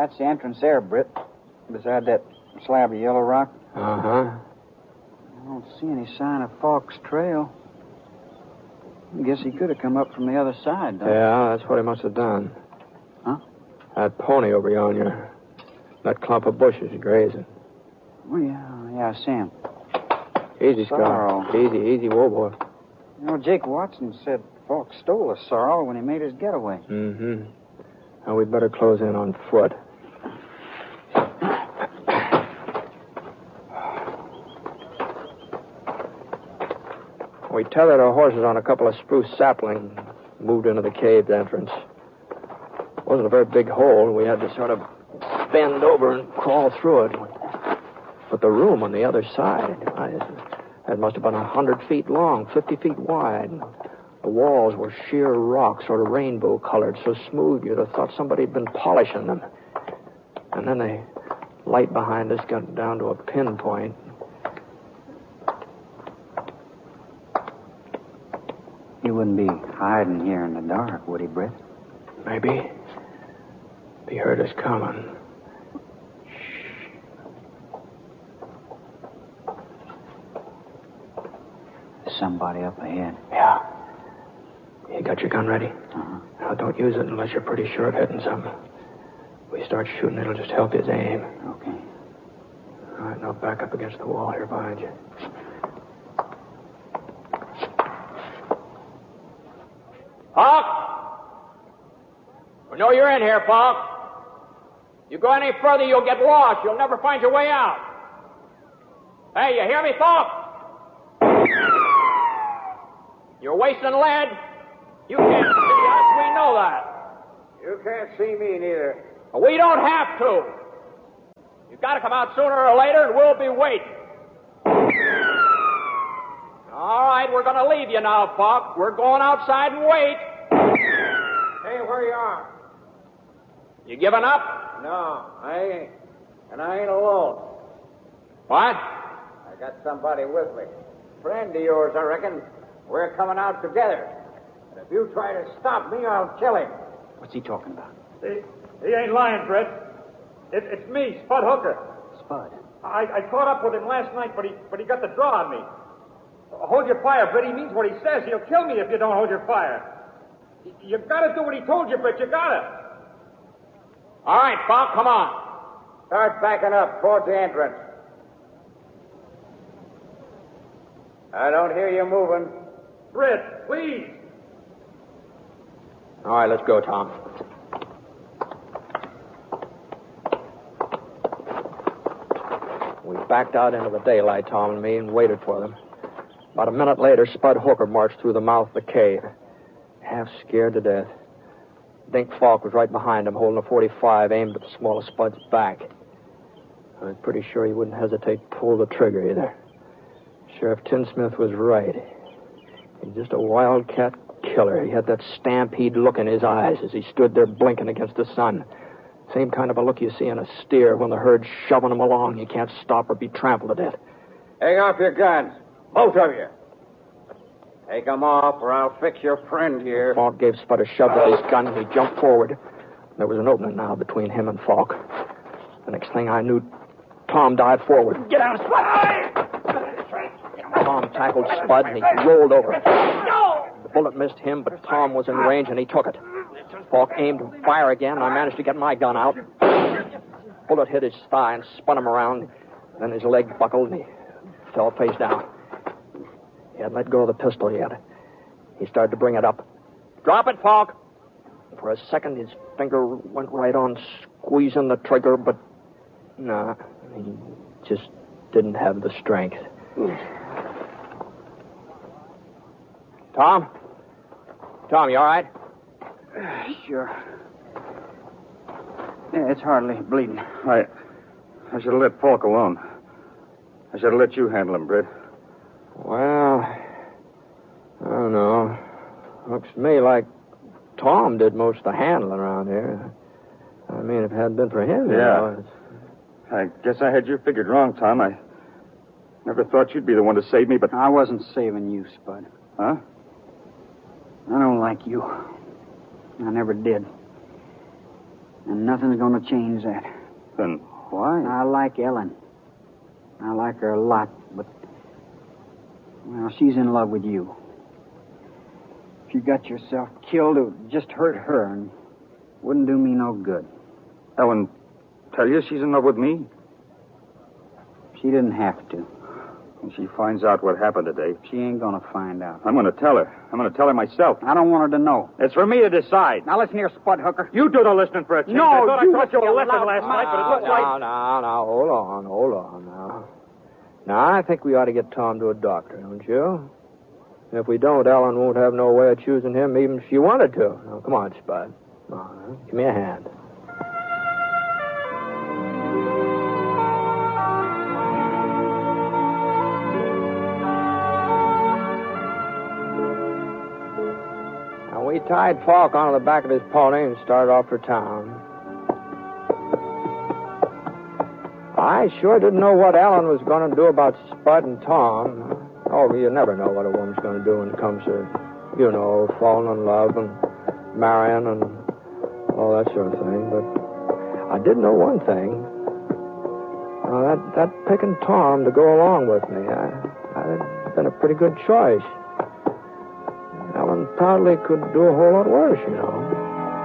That's the entrance there, Britt. Beside that slab of yellow rock. Uh-huh. I don't see any sign of Falk's trail. I guess he could have come up from the other side, though. Yeah, that's what he must have done. Huh? That pony over yonder. That clump of bushes grazing. Oh, yeah, I see him. Easy, Sorrow. Scar. Easy, whoa, boy. You know, Jake Watson said Falk stole a sorrel when he made his getaway. Mm-hmm. Now, we'd better close in on foot. We tethered our horses on a couple of spruce saplings, moved into the cave entrance. It wasn't a very big hole. We had to sort of bend over and crawl through it. But the room on the other side, that must have been 100 feet long, 50 feet wide. The walls were sheer rock, sort of rainbow-colored, so smooth you'd have thought somebody had been polishing them. And then the light behind us got down to a pinpoint. He wouldn't be hiding here in the dark, would he, Britt? Maybe. He heard us coming. Somebody up ahead. Yeah. You got your gun ready? Uh-huh. Now, don't use it unless you're pretty sure of hitting something. If we start shooting, it'll just help his aim. Okay. All right, now back up against the wall here behind you. Falk! We know you're in here, Falk. You go any further, you'll get lost. You'll never find your way out. Hey, you hear me, Falk? You're wasting lead. You can't see us. We know that. You can't see me neither. But we don't have to. You've got to come out sooner or later, and we'll be waiting. All right, we're going to leave you now, Falk. We're going outside and wait. Hey, where you are? You giving up? No, I ain't. And I ain't alone. What? I got somebody with me. Friend of yours, I reckon. We're coming out together. And if you try to stop me, I'll kill him. What's he talking about? He ain't lying, Brett. It's me, Spud Hooker. Spud. I caught up with him last night, but he got the draw on me. Hold your fire, Brett. He means what he says. He'll kill me if you don't hold your fire. You gotta do what he told you, Brett. You gotta. All right, Falk, come on. Start backing up towards the entrance. I don't hear you moving. Brett, please. All right, let's go, Tom. We backed out into the daylight, Tom and me, and waited for them. About a minute later, Spud Hooker marched through the mouth of the cave, half scared to death. Dink Falk was right behind him, holding a .45 aimed at the small of Spud's back. I was pretty sure he wouldn't hesitate to pull the trigger either. Sheriff Tinsmith was right. He's just a wildcat killer. He had that stampede look in his eyes as he stood there blinking against the sun. Same kind of a look you see in a steer when the herd's shoving him along. You can't stop or be trampled to death. Hang off your guns. Both of you. Take them off or I'll fix your friend here. Falk gave Spud a shove with his gun and he jumped forward. There was an opening now between him and Falk. The next thing I knew, Tom dived forward. Get out, Spud! Tom tackled Spud and he rolled over. The bullet missed him, but Tom was in range and he took it. Falk aimed to fire again, and I managed to get my gun out. Bullet hit his thigh and spun him around. Then his leg buckled and he fell face down. He hadn't let go of the pistol yet. He started to bring it up. Drop it, Falk. For a second, his finger went right on squeezing the trigger, but no, he just didn't have the strength. Tom? Tom, you all right? Sure. Yeah, it's hardly bleeding. I should have let Falk alone. I should have let you handle him, Britt. Well, I don't know. Looks to me like Tom did most of the handling around here. I mean, if it hadn't been for him, you know, I guess I had you figured wrong, Tom. I never thought you'd be the one to save me, but... I wasn't saving you, Spud. Huh? I don't like you. I never did. And nothing's going to change that. Then why? I like Ellen. I like her a lot, but... Well, she's in love with you. If you got yourself killed, it would just hurt her and wouldn't do me no good. Ellen, tell you she's in love with me? She didn't have to. When she finds out what happened today... She ain't gonna find out. I'm going to tell her. I'm going to tell her myself. I don't want her to know. It's for me to decide. Now listen here, Spud Hooker. You do the listening for a change. No, I thought you I taught you a lesson loud last mouth. night, but it looks like... Now, hold on now. Now, I think we ought to get Tom to a doctor, don't you? If we don't, Ellen won't have no way of choosing him even if she wanted to. Now, come on, Spud. Come on, huh? Give me a hand. Now, we tied Falk onto the back of his pony and started off for town. I sure didn't know what Ellen was going to do about Spud and Tom. Oh, you never know what a woman's going to do when it comes to, falling in love and marrying and all that sort of thing. But I did know one thing. That picking Tom to go along with me, I'd been a pretty good choice. Ellen probably could do a whole lot worse,